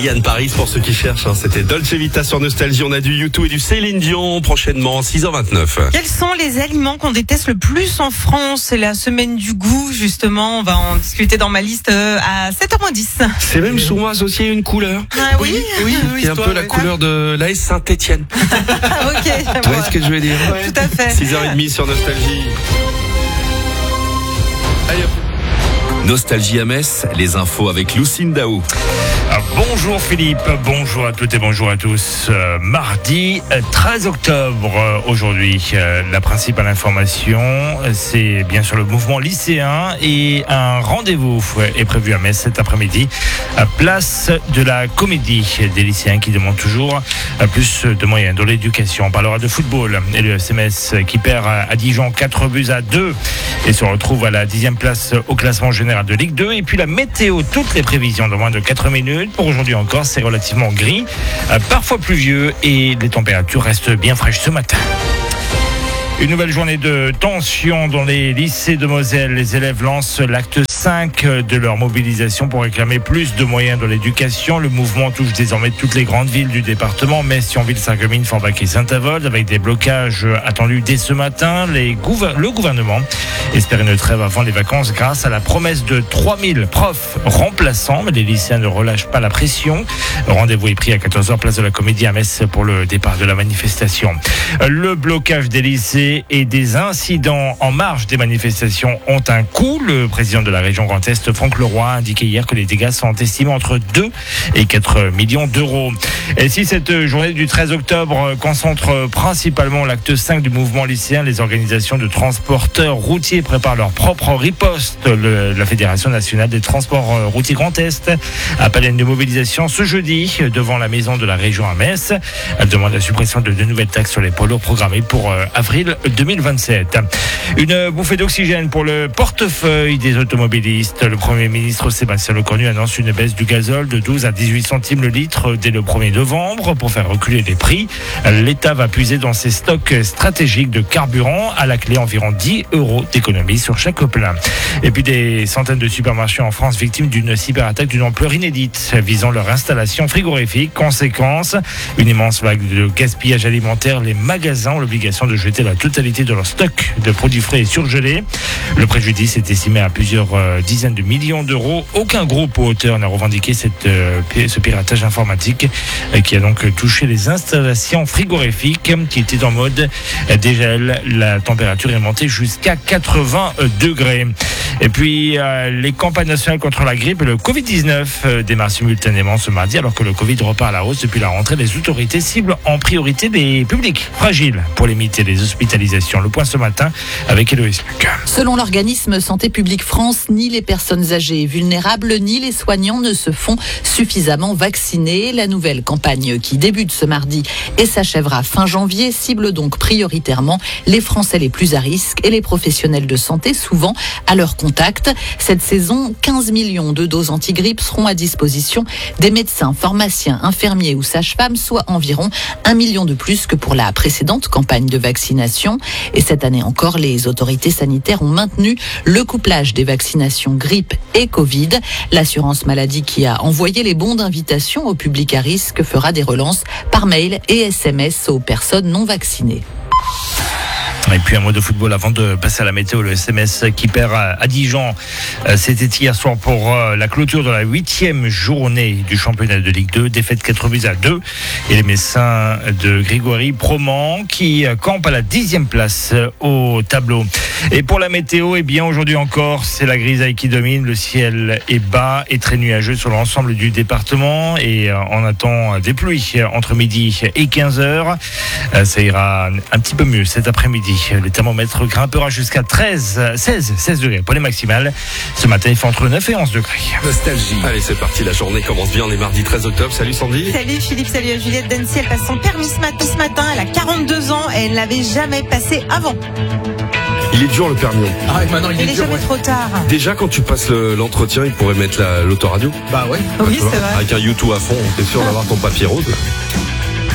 Yann Paris pour ceux qui cherchent. C'était Dolce Vita sur Nostalgie. On a du U2 et du Céline Dion prochainement, 6h29. Quels sont les aliments qu'on déteste le plus en France? C'est la semaine du goût, justement. On va en discuter dans ma liste à 7h10. C'est même souvent associé à une couleur. Ah oui, c'est un peu la couleur de l'AS Saint-Etienne. Ok. Tu vois ce que je veux dire? Tout à fait. 6h30 sur Nostalgie. Allez hop. Nostalgie à Metz, les infos avec Lucine Daou. Bonjour Philippe, bonjour à toutes et bonjour à tous. Mardi 13 octobre aujourd'hui, la principale information, c'est bien sûr le mouvement lycéen et un rendez-vous est prévu à Metz cet après-midi à place de la Comédie, des lycéens qui demandent toujours plus de moyens dans l'éducation. On parlera de football et le FC Metz qui perd à Dijon 4-2 et se retrouve à la 10e place au classement général de Ligue 2. Et puis la météo, toutes les prévisions dans moins de 4 minutes. Pour aujourd'hui encore, c'est relativement gris, parfois pluvieux et les températures restent bien fraîches ce matin. Une nouvelle journée de tension dans les lycées de Moselle. Les élèves lancent l'acte 5 de leur mobilisation pour réclamer plus de moyens dans l'éducation. Le mouvement touche désormais toutes les grandes villes du département, Metz, Thionville, Sarreguemines, Forbach et Saint-Avold, avec des blocages attendus dès ce matin. Le gouvernement espère une trêve avant les vacances grâce à la promesse de 3000 profs remplaçants. Mais les lycéens ne relâchent pas la pression. Rendez-vous est pris à 14h, place de la Comédie à Metz pour le départ de la manifestation. Le blocage des lycées et des incidents en marge des manifestations ont un coût. Le président de la région Grand Est, Franck Leroy, a indiqué hier que les dégâts sont estimés entre 2 et 4 millions d'euros. Et si cette journée du 13 octobre concentre principalement l'acte 5 du mouvement lycéen, les organisations de transporteurs routiers préparent leur propre riposte. La Fédération nationale des transports routiers Grand Est appelle à une mobilisation ce jeudi devant la maison de la région à Metz. Elle demande la suppression de 2 nouvelles taxes sur les poids lourds programmées pour avril 2027. Une bouffée d'oxygène pour le portefeuille des automobilistes. Le Premier ministre Sébastien Lecornu annonce une baisse du gazole de 12 à 18 centimes le litre dès le 1er novembre pour faire reculer les prix. L'État va puiser dans ses stocks stratégiques de carburant. À la clé, environ 10 € d'économie sur chaque plein. Et puis des centaines de supermarchés en France victimes d'une cyberattaque d'une ampleur inédite visant leur installation frigorifique. Conséquence, une immense vague de gaspillage alimentaire. Les magasins ont l'obligation de jeter la totalité de leur stock de produits frais et surgelés. Le préjudice est estimé à plusieurs dizaines de millions d'euros. Aucun groupe ou auteur n'a revendiqué ce piratage informatique qui a donc touché les installations frigorifiques qui étaient en mode dégel. La température est montée jusqu'à 80 degrés. Et puis les campagnes nationales contre la grippe et le Covid-19 démarrent simultanément ce mardi alors que le Covid repart à la hausse depuis la rentrée. Les autorités ciblent en priorité des publics fragiles pour limiter les hospitalisations. Le point ce matin avec Héloïse Luc. Selon l'organisme Santé publique France, ni les personnes âgées et vulnérables ni les soignants ne se font suffisamment vacciner. La nouvelle campagne qui débute ce mardi et s'achèvera fin janvier cible donc prioritairement les Français les plus à risque et les professionnels de santé souvent à leur contact. Cette saison, 15 millions de doses anti-grippe seront à disposition des médecins, pharmaciens, infirmiers ou sages-femmes, soit environ 1 million de plus que pour la précédente campagne de vaccination. Et cette année encore, les autorités sanitaires ont maintenu le couplage des vaccinations grippe et Covid. L'assurance maladie qui a envoyé les bons d'invitation au public à risque fera des relances par mail et SMS aux personnes non vaccinées. Et puis un mot de football avant de passer à la météo. Le SMS qui perd à Dijon. C'était hier soir pour la clôture de la 8e journée du championnat de Ligue 2. Défaite 4-2. Et les Messins de Grégory Proman qui campent à la 10e place au tableau. Et pour la météo, eh bien aujourd'hui encore, c'est la grisaille qui domine. Le ciel est bas et très nuageux sur l'ensemble du département. Et on attend des pluies entre midi et 15h. Ça ira un petit peu mieux cet après-midi. Le thermomètre grimpera jusqu'à 16 degrés pour les maximales. Ce matin, il fait entre 9 et 11 degrés. Nostalgie. Allez, c'est parti. La journée commence bien. On est mardi 13 octobre. Salut Sandy. Salut Philippe, salut Juliette. Dancy, elle passe son permis ce matin. Elle a 42 ans et elle ne l'avait jamais passé avant. Il est dur le permis. Ah, maintenant il est dur. jamais trop tard. Déjà, quand tu passes l'entretien, il pourrait mettre l'autoradio. Bah ouais. Oui, c'est vrai. Avec un U2 à fond, t'es sûr d'avoir ton papier rose.